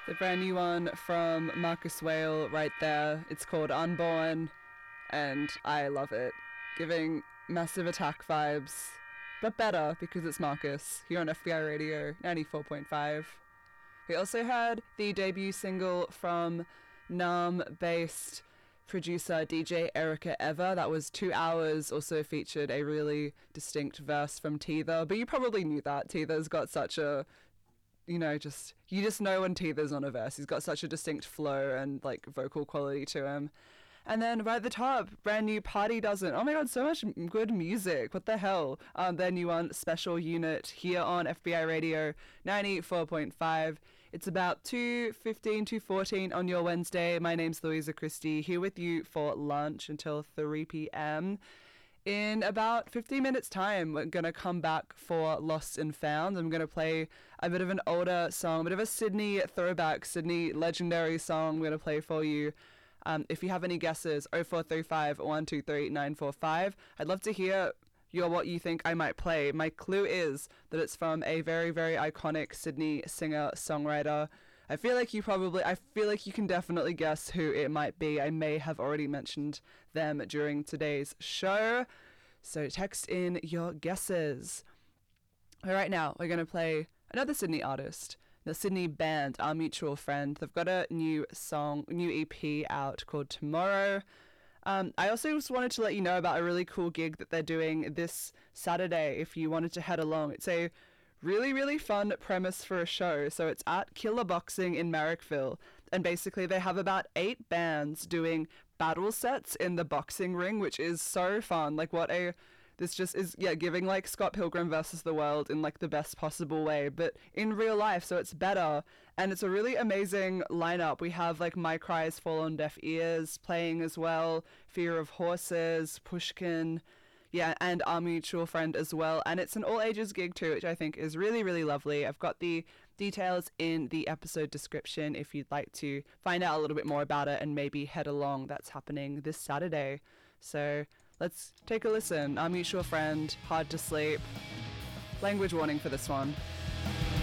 The brand new one from Marcus Whale right there. It's called Unborn, and I love it. Giving Massive Attack vibes, but better because it's Marcus here on FBI Radio 94.5. We also had the debut single from Nam-based producer DJ Erica Eva. That was 2 hours, also featured a really distinct verse from Teether, but you probably knew that. Teether's got such a, you just know when Teether's on a verse. He's got such a distinct flow and like vocal quality to him. And then right at the top, brand new Party Doesn't. Oh my god, so much good music. What the hell? Their new one, Special Unit, here on FBI Radio 94.5. It's about 2:15, 2:14 on your Wednesday. My name's Louisa Christie, here with you for lunch until 3 p.m. In about 15 minutes time, we're going to come back for Lost and Found. I'm going to play a bit of an older song, a bit of a Sydney throwback, Sydney legendary song I'm going to play for you. If you have any guesses, 0435 123 945. I'd love to hear what you think I might play. My clue is that it's from a very, very iconic Sydney singer-songwriter. I feel like you can definitely guess who it might be. I may have already mentioned them during today's show. So text in your guesses. All right, now we're going to play another Sydney artist. The Sydney band, Our Mutual Friend. They've got a new EP out called Tomorrow. I also just wanted to let you know about a really cool gig that they're doing this Saturday if you wanted to head along. It's a really, really fun premise for a show. So it's at Killer Boxing in Marrickville. And basically they have about 8 bands doing battle sets in the boxing ring, which is so fun. This just is, giving like Scott Pilgrim versus the World in like the best possible way, but in real life, so it's better. And it's a really amazing lineup. We have like My Cries Fall on Deaf Ears playing as well, Fear of Horses, Pushkin, and Our Mutual Friend as well. And it's an all ages gig too, which I think is really, really lovely. I've got the details in the episode description if you'd like to find out a little bit more about it and maybe head along. That's happening this Saturday. So let's take a listen. Our Mutual Friend, Hard to Sleep. Language warning for this one.